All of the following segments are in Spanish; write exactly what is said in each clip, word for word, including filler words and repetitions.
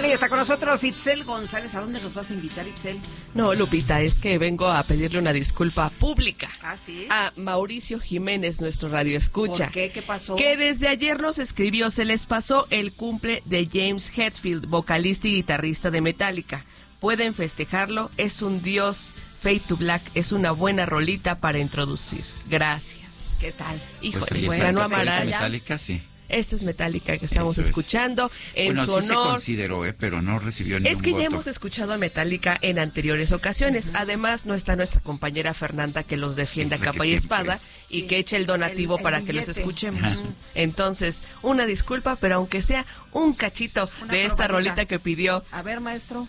Bueno, y está con nosotros Itzel González. ¿A dónde nos vas a invitar, Itzel? No, Lupita, es que vengo a pedirle una disculpa pública. ¿Ah, sí? A Mauricio Jiménez, nuestro radioescucha. ¿Por qué? ¿Qué pasó? Que desde ayer nos escribió, se les pasó el cumple de James Hetfield, vocalista y guitarrista de Metallica. Pueden festejarlo, es un dios. Fade to Black es una buena rolita para introducir. Gracias. ¿Qué tal? Híjole, Pues bueno, está, no está Amaral. Metallica, sí. Esto es Metallica que estamos Eso es. escuchando en bueno, su sí honor. se consideró, ¿eh? Pero no recibió ningún Es que voto. ya hemos escuchado a Metallica en anteriores ocasiones. Uh-huh. Además, no está nuestra compañera Fernanda que los defienda Es la capa que y siempre. espada y Sí. que eche el donativo El- el para que billete. los escuchemos. Ajá. Entonces, una disculpa, pero aunque sea un cachito Una de esta probadita. rolita que pidió. A ver, maestro.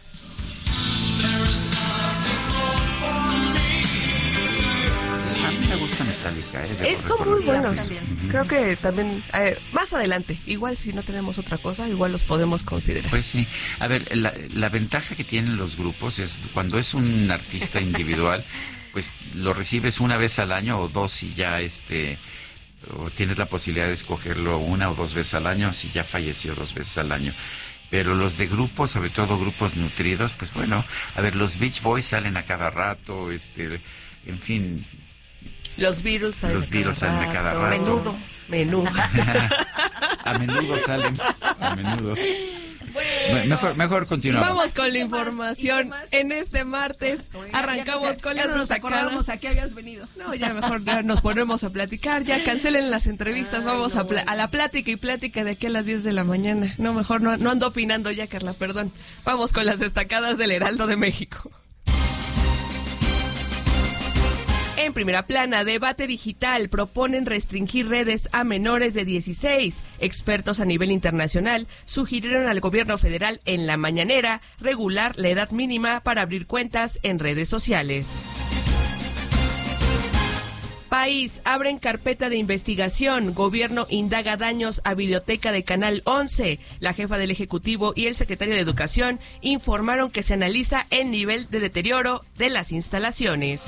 A mí me gusta Metallica, ¿eh? Debo Eh, son muy reconocer, buenos. sí. También. Ujú. Creo que también, eh, más adelante, igual si no tenemos otra cosa, igual los podemos considerar. Pues sí. A ver, la, la ventaja que tienen los grupos es cuando es un artista individual, pues lo recibes una vez al año o dos y ya este o tienes la posibilidad de escogerlo una o dos veces al año si ya falleció dos veces al año. Pero los de grupos, sobre todo grupos nutridos, pues bueno, a ver, los Beach Boys salen a cada rato, este, en fin, Los Beatles salen Los a cada Beatles salen a cada rato. Menudo. Menudo. a menudo salen, a menudo. Me- Mejor, mejor continuamos. Vamos con la ¿Y qué más? información ¿Y qué más? en este martes. Oiga, Arrancamos ya que se- con ya las no nos destacadas. acordábamos a qué habías venido. No, ya mejor ya nos ponemos a platicar, ya cancelen las entrevistas, Ay, vamos no, a, pla- bueno. a la plática y plática de aquí a las diez de la mañana. No, mejor no, no ando opinando ya, Carla, perdón. Vamos con las destacadas del Heraldo de México. En primera plana, debate digital. Proponen restringir redes a menores de dieciséis. Expertos a nivel internacional sugirieron al gobierno federal en la mañanera regular la edad mínima para abrir cuentas en redes sociales. País, abren carpeta de investigación. Gobierno indaga daños a Videoteca de Canal once. La jefa del Ejecutivo y el secretario de Educación informaron que se analiza el nivel de deterioro de las instalaciones.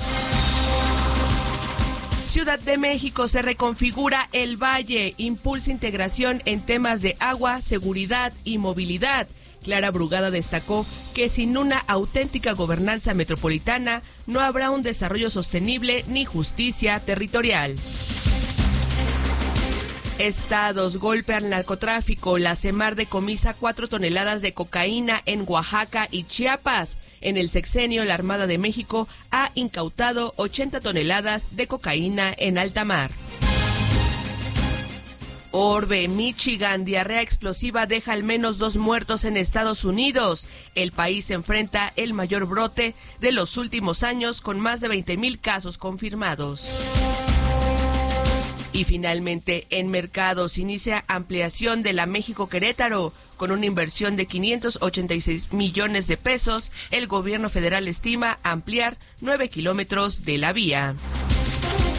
Ciudad de México, se reconfigura el Valle, impulsa integración en temas de agua, seguridad y movilidad. Clara Brugada destacó que sin una auténtica gobernanza metropolitana no habrá un desarrollo sostenible ni justicia territorial. Estados, golpe al narcotráfico. La Semar decomisa cuatro toneladas de cocaína en Oaxaca y Chiapas. En el sexenio, la Armada de México ha incautado ochenta toneladas de cocaína en alta mar. Orbe, Michigan, diarrea explosiva deja al menos dos muertos en Estados Unidos. El país enfrenta el mayor brote de los últimos años con más de veinte mil casos confirmados. Y finalmente, en mercados, inicia ampliación de la México-Querétaro. Con una inversión de quinientos ochenta y seis millones de pesos, el gobierno federal estima ampliar nueve kilómetros de la vía.